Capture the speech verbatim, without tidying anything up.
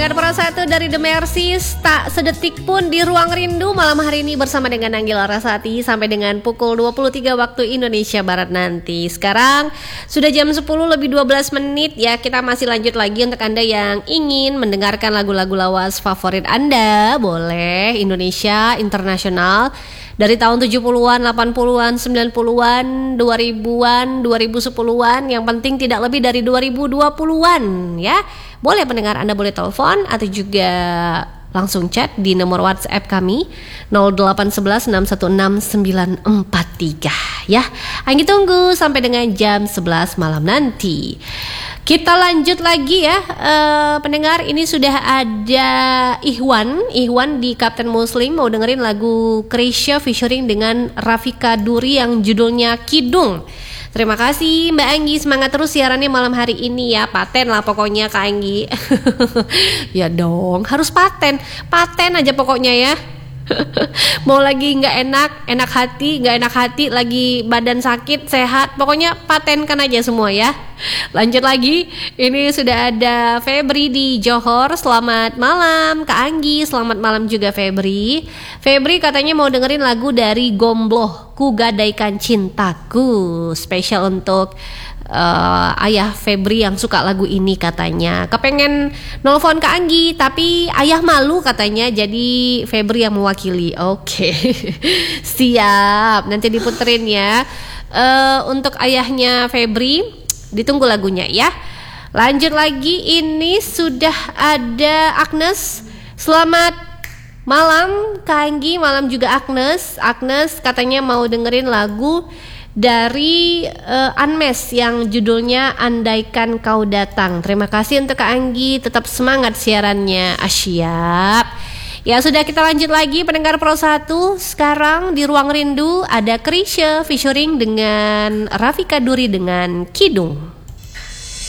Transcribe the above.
Para satu dari The Mercies, tak sedetik pun di ruang rindu malam hari ini bersama dengan Anggi Larasati sampai dengan pukul dua puluh tiga waktu Indonesia Barat nanti. Sekarang sudah jam sepuluh lebih dua belas menit ya, kita masih lanjut lagi untuk Anda yang ingin mendengarkan lagu-lagu lawas favorit Anda. Boleh Indonesia, internasional dari tahun tujuh puluhan, delapan puluhan, sembilan puluhan, dua ribuan, dua ribu sepuluhan, yang penting tidak lebih dari dua ribu dua puluhan ya. Boleh pendengar Anda boleh telepon atau juga langsung chat di nomor WhatsApp kami nol delapan satu satu enam satu enam sembilan empat tiga ya. Anggi tunggu sampai dengan jam sebelas malam nanti. Kita lanjut lagi ya, uh, pendengar, ini sudah ada Ihwan Ihwan di Kapten Muslim mau dengerin lagu Krisya featuring dengan Rafika Duri yang judulnya Kidung. Terima kasih Mbak Anggi, semangat terus siarannya malam hari ini ya. Paten lah pokoknya Kak Anggi. Ya dong, harus paten. Paten aja pokoknya ya. Mau lagi gak enak, enak hati, gak enak hati, lagi badan sakit, sehat, pokoknya patenkan aja semua ya. Lanjut lagi, ini sudah ada Febri di Johor. Selamat malam Kak Anggi, selamat malam juga Febri. Febri katanya mau dengerin lagu dari Gombloh, Ku Gadaikan Cintaku, spesial untuk Uh, ayah Febri yang suka lagu ini katanya. Kepengen nelfon Kak Anggi tapi ayah malu katanya, jadi Febri yang mewakili. Oke, okay. Siap, nanti diputerin ya. uh, Untuk ayahnya Febri, ditunggu lagunya ya. Lanjut lagi, ini sudah ada Agnes. Selamat malam Kak Anggi, malam juga Agnes. Agnes katanya mau dengerin lagu dari uh, Unmesh yang judulnya Andaikan Kau Datang. Terima kasih untuk Kak Anggi, tetap semangat siarannya. Asyap. Ya sudah, kita lanjut lagi pendengar Pro satu. Sekarang di Ruang Rindu ada Krisya featuring dengan Rafika Duri dengan Kidung.